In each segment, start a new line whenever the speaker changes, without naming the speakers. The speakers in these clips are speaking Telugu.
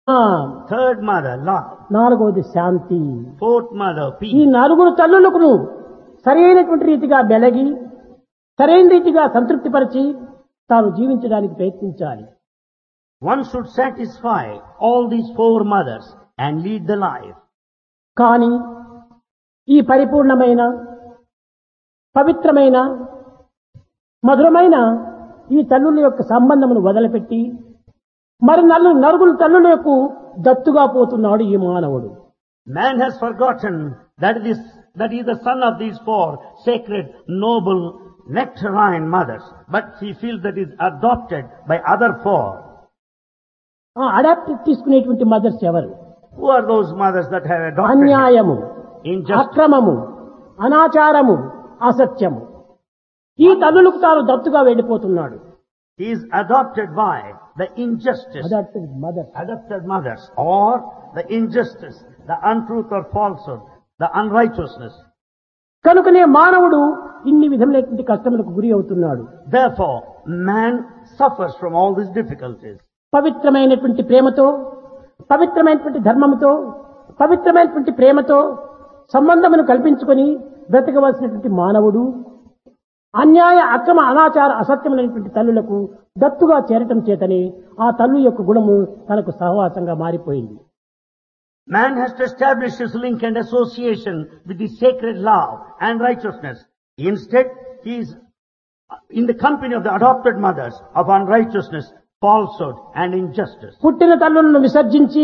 Third mother, love.
నాలుగవది శాంతి.
Fourth mother,
ఈ
peace.
నలుగురు తల్లులకు సరైనటువంటి రీతిగా బెలగి సరైన రీతిగా సంతృప్తిపరిచి తాను జీవించడానికి ప్రయత్నించాలి.
One should satisfy all these four mothers and lead the life.
కానీ ఈ పరిపూర్ణమైన పవిత్రమైన మధురమైన ఈ తల్లుల యొక్క సంబంధమును వదిలిపెట్టి మరి నలుగురు తల్లులకు దత్తుగా పోతున్నాడు ఈ మానవుడు.
Man has forgotten that he is the son of these four sacred, noble, nectarine mothers, but he feels that he is adopted by other four.
Adapt తీసుకునేటువంటి మదర్స్ ఎవరు?
Who are those mothers that have adopted him?
అన్యాయము,
Injustice.
అక్రమము, అనాచారము, అసత్యము. ఈ తల్లులకు తాను దత్తుగా వెళ్ళిపోతున్నాడు.
He is adopted by the injustice.
Adapted mother.
Adopted mothers, or the injustice, the untruth or falsehood, the unrighteousness.
కనుకనే మానవుడు ఇన్ని విధములైనటువంటి కష్టములకు గురి అవుతున్నాడు.
Therefore, man suffers from all these difficulties.
పవిత్రమైనటువంటి ప్రేమతో, పవిత్రమైనటువంటి ధర్మముతో, పవిత్రమైనటువంటి ప్రేమతో సంబంధమును కల్పించుకొని బ్రతకవలసినటువంటి మానవుడు అన్యాయ, అక్రమ, అనాచార, అసత్యమైనటువంటి తల్లులకు దత్తుగా చేరటం చేతనే ఆ తల్లు యొక్క గుణము తనకు సహవాసంగా మారిపోయింది.
Man has to establish his link and association with the sacred love and righteousness. Instead, he is in the company of the adopted mothers of unrighteousness, falsehood and injustice.
పుట్టిన తల్లులను విసర్జించి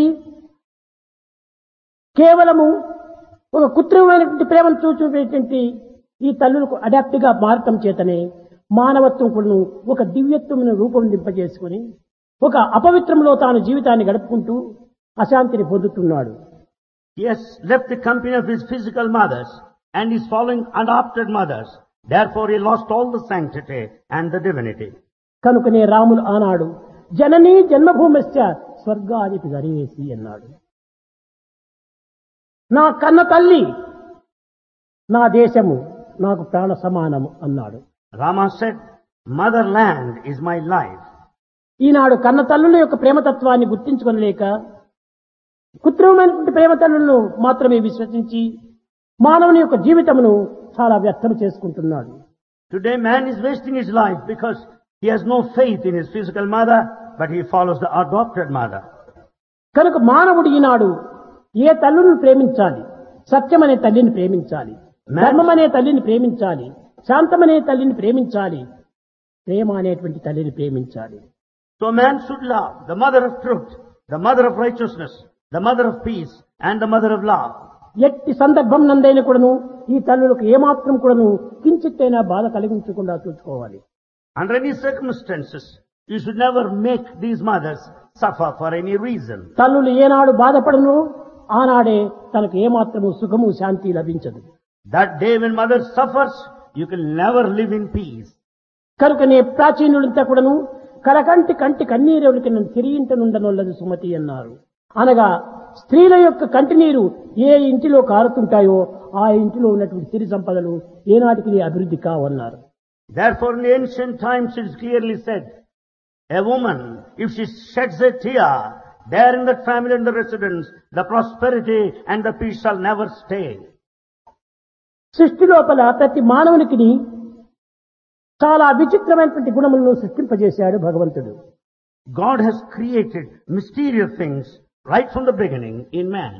కేవలము ఒక కృత్రిమమైనటువంటి ప్రేమను చూపేటువంటి ఈ తల్లులకు అడాప్ట్ గా మారటం చేతనే మానవత్వం కూడా ఒక దివ్యత్వమైన రూపొందింపజేసుకుని ఒక అపవిత్రంలో తాను జీవితాన్ని గడుపుకుంటూ అశాంతిని పొందుతున్నాడు.
He has left the company of his physical mothers and is following adopted mothers. Therefore, he lost all the sanctity and the divinity.
కనుకనే రాములు ఆనాడు జననీ జన్మభూమిశ్చ స్వర్గాదిపి గరీయసి అన్నాడు. నా కన్న తల్లి, నా దేశము నాకు ప్రాణ సమానము అన్నాడు.
Rama said, motherland is my life.
ఈనాడు కన్న తల్లుల యొక్క ప్రేమతత్వాన్ని గుర్తించుకొనలేక కృత్రిమమైనటువంటి ప్రేమ తల్లులను మాత్రమే విశ్వసించి మానవుని యొక్క జీవితమును చాలా వ్యర్థం చేసుకుంటున్నాడు.
Today man is wasting his life because he has no faith in his physical mother, but he follows the adopted mother.
కనుక మానవుడు ఈనాడు ఏ తల్లును ప్రేమించాలి? సత్యమనే తల్లిని ప్రేమించాలి, ధర్మమనే తల్లిని ప్రేమించాలి, శాంతమనే తల్లిని ప్రేమించాలి, ప్రేమ అనేటువంటి తల్లిని ప్రేమించాలి.
So man should love the mother of truth, the mother of righteousness, the mother of peace and the mother of love.
ఎట్టి సందర్భం నందైన కూడాను ఈ తల్లులకు ఏమాత్రం కూడాను కించిత్తైనా బాధ కలిగించకుండా చూసుకోవాలి.
Under any circumstances, you should never make these mothers suffer for any reason.
తల్లులు ఏనాడు బాధపడను ఆనాడే తనకు ఏమాత్రము సుఖము శాంతి లభించదు.
That day when mother suffers, you can never live in peace.
కనుకనే ప్రాచీనులంతా కూడాను కలకంటి కంటి కన్నీరులకి నన్ను తిరిగింట నుండనొల్లదు సుమతి అన్నారు. అనగా స్త్రీల యొక్క కంటి నీరు ఏ ఇంటిలో కారుతుంటాయో ఆ ఇంటిలో ఉన్నటువంటి సిరి సంపదలు ఏనాటికి అభివృద్ధి కావన్నారు.
Therefore, in the ancient times, it is clearly said, a woman, if she sheds a tear, there in that family and the residence, the prosperity and the peace shall never stay.
సృష్టి లోపల ప్రతి మానవునికి చాలా విచిత్రమైనటువంటి గుణములను సృష్టింపజేశాడు భగవంతుడు.
God has created mysterious things right from the beginning in man.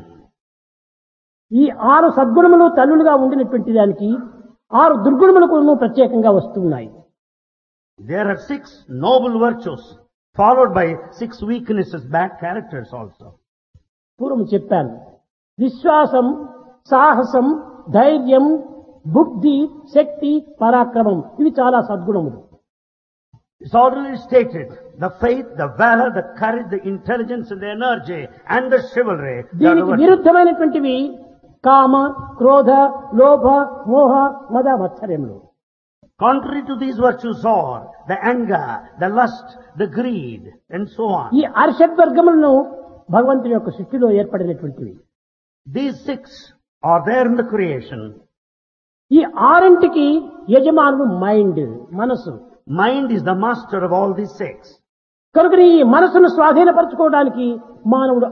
ఈ 6 సద్గుణములు తల్లులుగా ఉండినటువంటి దానికి 6 దుర్గుణములు కూడా ప్రత్యేకంగా వస్తున్నాయి.
There are 6 noble virtues followed by 6 weaknesses, bad characters also.
పూర్వం చెప్పాను, విశ్వాసం, సాహసం, ధైర్యం, బుద్ధి, శక్తి, పరాక్రమం ఇవి చాలా సద్గుణములు.
It's already stated, the faith, the valor, the courage, the intelligence and the energy and the chivalry.
దీనికి విరుద్ధమైనటువంటివి కామ, క్రోధ, లోభ, మోహ, మద, మత్సర్యములు.
Contrary to these virtues are the anger, the lust, the greed and so on.
ఈ అరిషడ్వర్గములను భగవంతుని యొక్క సృష్టిలో ఏర్పడినటువంటివి.
These 6 are there in the creation.
ఈ 6ంటికి యజమానుడు మైండ్, మనసు.
Mind is the master of all these 6.
కనుక ఈ మనసును స్వాధీనపరచుకోవడానికి మానవుడు